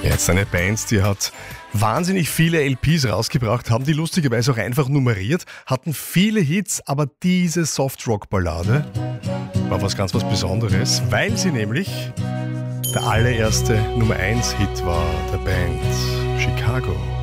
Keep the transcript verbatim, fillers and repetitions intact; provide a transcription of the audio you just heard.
Jetzt eine Band, die hat wahnsinnig viele L Ps rausgebracht, haben die lustigerweise auch einfach nummeriert, hatten viele Hits, aber diese Softrock-Ballade war was ganz was Besonderes, weil sie nämlich der allererste Nummer eins Hit war der Band Chicago.